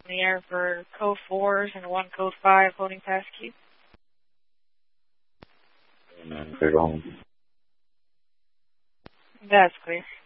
in the air for code 4s and 1 code 5 holding passkey. Clear on. That's clear.